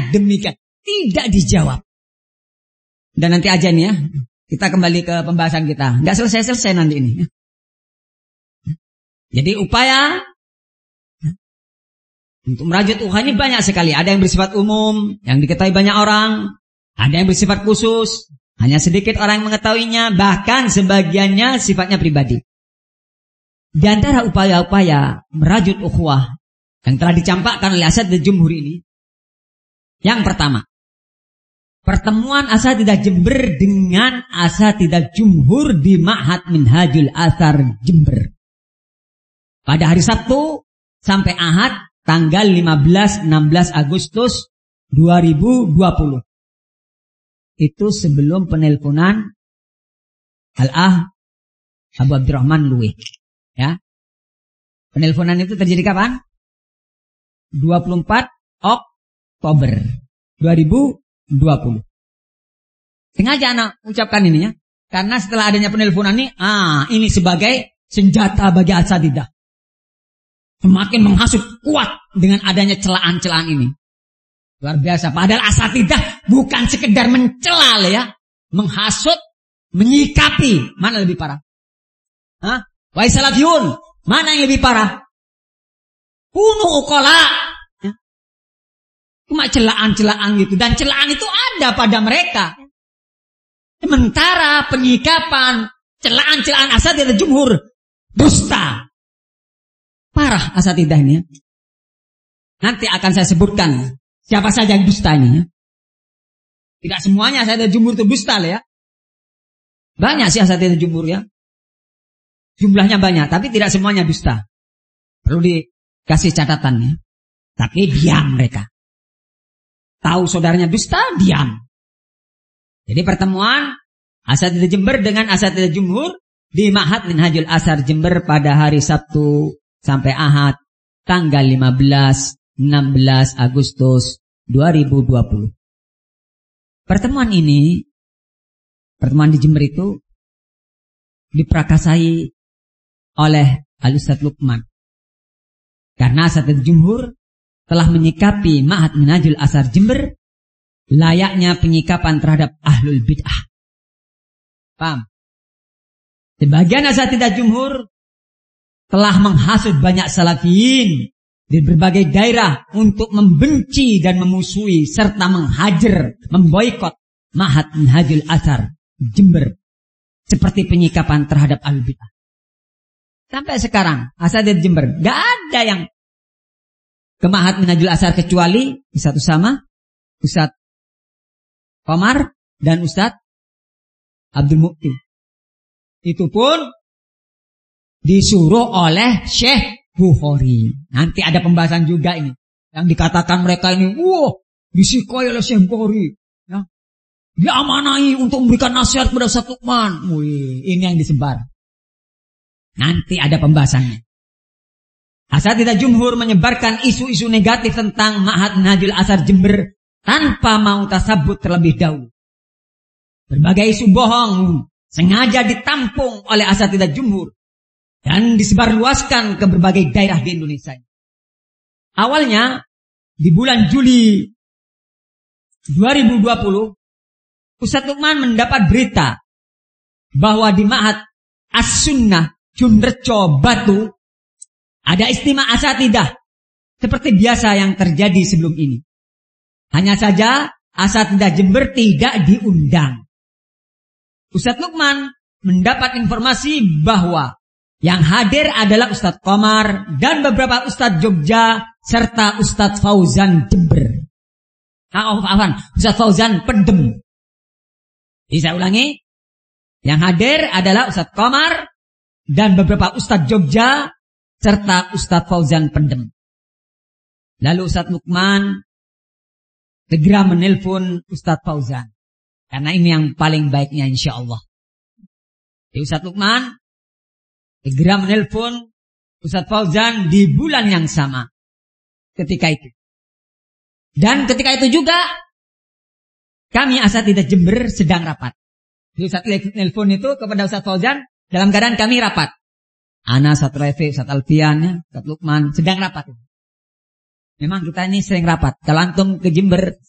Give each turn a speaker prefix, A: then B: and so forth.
A: demikian. Tidak dijawab. Dan nanti aja nih ya. Kita kembali ke pembahasan kita. Nggak selesai-selesai nanti ini. Jadi upaya untuk merajut ukhuwah ini banyak sekali. Ada yang bersifat umum, yang diketahui banyak orang. Ada yang bersifat khusus, hanya sedikit orang yang mengetahuinya. Bahkan sebagiannya sifatnya pribadi. Di antara upaya-upaya merajut ukhuwah yang telah dicampakkan oleh Asatidzah Jumhur ini, yang pertama, pertemuan Asatidzah Jember dengan Asatidzah Jumhur di Ma'had Minhajul Athar Jember pada hari Sabtu sampai Ahad tanggal 15-16 Agustus 2020. Itu sebelum penelponan Al-Ah Abu Abdurrahman Luwih. Ya. Penelponan itu terjadi kapan? 24 Oktober 2020. Sengaja anak ucapkan ini ya. Karena setelah adanya penelponan ini sebagai senjata bagi Asatidzah. Semakin menghasut kuat dengan adanya celaan-celaan ini. Luar biasa. Padahal Asatidzah bukan sekedar mencela ya. Menghasut, menyikapi. Mana lebih parah? Wahai salafiyun, mana yang lebih parah? Kunu uqala. Ya. Cuma celaan-celaan gitu. Dan celaan itu ada pada mereka. Sementara penyikapan, celaan-celaan Asatidzah Jumhur, dusta. Parah Asatidzah ini ya. Nanti akan saya sebutkan siapa saja yang dusta ini ya. Tidak semuanya Asatidzah Jumhur itu dusta ya. Banyak sih Asatidzah Jumhur ya. Jumlahnya banyak, tapi tidak semuanya dusta. Perlu dikasih catatannya. Tapi diam mereka. Tahu saudaranya dusta, diam. Jadi pertemuan Asatidzah Jember dengan Asatidzah Jumhur di Ma'had Minhajul Athar Jember pada hari Sabtu sampai Ahad tanggal 15-16 Agustus 2020. Pertemuan ini, pertemuan di Jember itu diprakasai oleh Al-Ustadz Lukman. Karena Asatidzah Jumhur telah menyikapi Ma'had Minhajul Athar Jember layaknya penyikapan terhadap ahlul bid'ah. Paham? Sebagian Asatidzah Jumhur telah menghasut banyak salafiyin di berbagai daerah untuk membenci dan memusuhi serta menghajar, memboikot Ma'had Minhajul Athar Jember seperti penyikapan terhadap ahlul bid'ah. Sampai sekarang Asatidzah Jember gak ada yang ke Ma'had Minhajul Athar kecuali satu sama Ustadz Komar dan Ustadz Abdul Mukti. Itu pun disuruh oleh Syekh Bukhari. Nanti ada pembahasan juga ini. Yang dikatakan mereka ini, disikoi oleh Syekh Bukhari. Ya. Diamanai untuk memberikan nasihat kepada Ustadz Lukman. Ini yang disebar. Nanti ada pembahasannya. Asatidzah Jumhur menyebarkan isu-isu negatif tentang Ma'had Minhajul Athar Jember tanpa mau tasabut terlebih dahulu. Berbagai isu bohong sengaja ditampung oleh Asatidzah Jumhur dan disebarluaskan ke berbagai daerah di Indonesia. Awalnya di bulan Juli 2020, Ustadz Lukman mendapat berita bahwa di Ma'had As-Sunnah Junrejo Batu ada istimewa Asatidzah seperti biasa yang terjadi sebelum ini. Hanya saja Asatidzah Jember tidak diundang. Ustadz Lukman mendapat informasi bahwa yang hadir adalah Ustadz Komar dan beberapa Ustadz Jogja serta Ustadz Fauzan Jember. Ustadz Fauzan Pendem. Bisa ulangi? Yang hadir adalah Ustadz Komar dan beberapa Ustadz Jogja serta Ustadz Fauzan Pendem. Lalu Ustadz Lukman segera menelpon Ustadz Fauzan. Karena ini yang paling baiknya insya Allah. Jadi Ustadz Lukman segera menelpon Ustadz Fauzan di bulan yang sama. Ketika itu. Dan ketika itu juga kami Asatidzah Jember sedang rapat. Jadi Ustadz nelpon itu kepada Ustadz Fauzan dalam keadaan kami rapat. Ana, Ustadz Rafi, Ustadz Alfian, Ustadz Lukman sedang rapat. Memang kita ini sering rapat. Kalau antum ke Jember